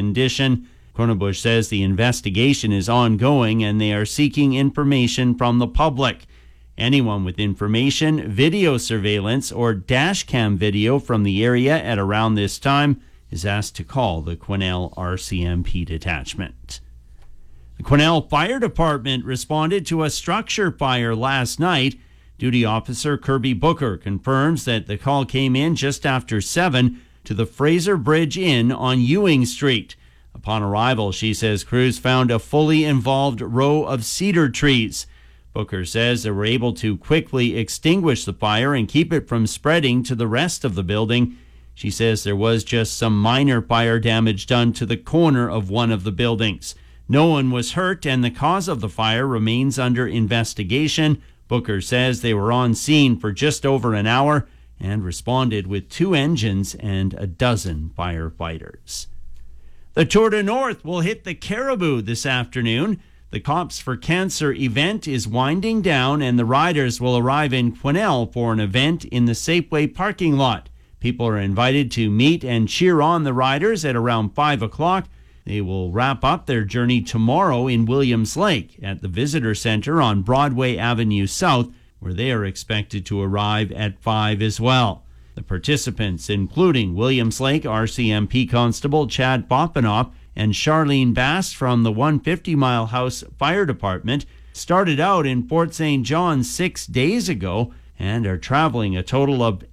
condition. Kronebusch says the investigation is ongoing and they are seeking information from the public. Anyone with information, video surveillance, or dash cam video from the area at around this time is asked to call the Quesnel RCMP detachment. The Quesnel Fire Department responded to a structure fire last night. Duty Officer Kirby Booker confirms that the call came in just after 7 to the Fraser Bridge Inn on Ewing Street. Upon arrival, she says crews found a fully involved row of cedar trees. Booker says they were able to quickly extinguish the fire and keep it from spreading to the rest of the building. She says there was just some minor fire damage done to the corner of one of the buildings. No one was hurt and the cause of the fire remains under investigation. Booker says they were on scene for just over an hour and responded with 2 engines and a dozen firefighters. The Tour de North will hit the Caribou this afternoon. The Cops for Cancer event is winding down and the riders will arrive in Quesnel for an event in the Safeway parking lot. People are invited to meet and cheer on the riders at around 5 o'clock. They will wrap up their journey tomorrow in Williams Lake at the Visitor Center on Broadway Avenue South, where they are expected to arrive at 5 as well. The participants, including Williams Lake RCMP Constable Chad Boppenoff and Charlene Bast from the 150 Mile House Fire Department, started out in Fort St. John 6 days ago and are traveling a total of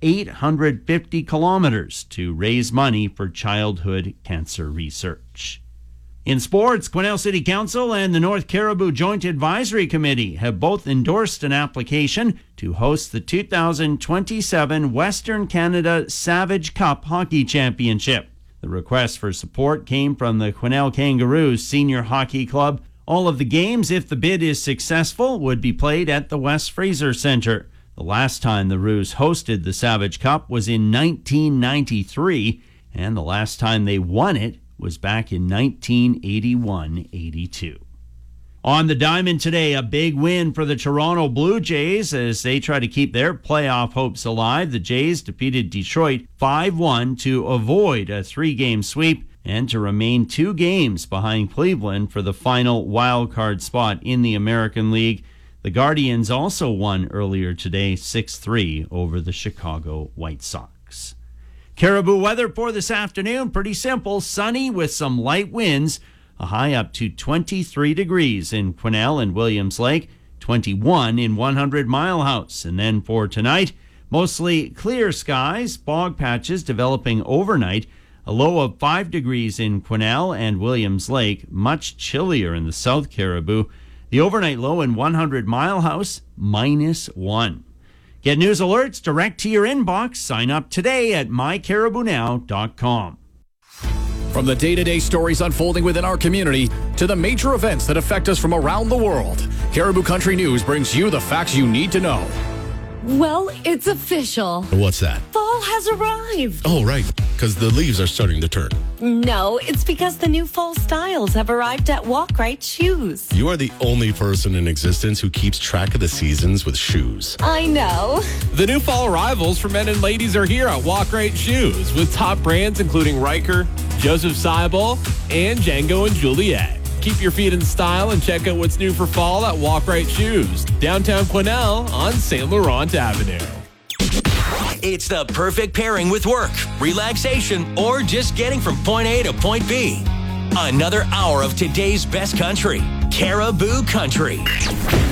850 kilometers to raise money for childhood cancer research. In sports, Quesnel City Council and the North Caribou Joint Advisory Committee have both endorsed an application to host the 2027 Western Canada Savage Cup Hockey Championship. The request for support came from the Quesnel Kangaroos Senior Hockey Club. All of the games, if the bid is successful, would be played at the West Fraser Centre. The last time the Roos hosted the Savage Cup was in 1993, and the last time they won it was back in 1981-82. On the diamond today, a big win for the Toronto Blue Jays as they try to keep their playoff hopes alive. The Jays defeated Detroit 5-1 to avoid a 3-game sweep and to remain 2 games behind Cleveland for the final wild card spot in the American League. The Guardians also won earlier today 6-3 over the Chicago White Sox. Caribou weather for this afternoon, pretty simple, sunny with some light winds. A high up to 23 degrees in Quesnel and Williams Lake, 21 in 100 Mile House. And then for tonight, mostly clear skies, fog patches developing overnight, a low of 5 degrees in Quesnel and Williams Lake, much chillier in the South Caribou. The overnight low in 100 Mile House, -1. Get news alerts direct to your inbox. Sign up today at mycaribounow.com. From the day-to-day stories unfolding within our community to the major events that affect us from around the world, Caribou Country News brings you the facts you need to know. Well, it's official. What's that? Fall has arrived. Oh, right, because the leaves are starting to turn. No, it's because the new fall styles have arrived at Walk Right Shoes. You are the only person in existence who keeps track of the seasons with shoes. I know. The new fall arrivals for men and ladies are here at Walk Right Shoes with top brands including Riker, Joseph Seibel, and Django and Juliet. Keep your feet in style and check out what's new for fall at Walk Right Shoes, downtown Quesnel on St. Laurent Avenue. It's the perfect pairing with work, relaxation, or just getting from point A to point B. Another hour of today's best country, Caribou Country.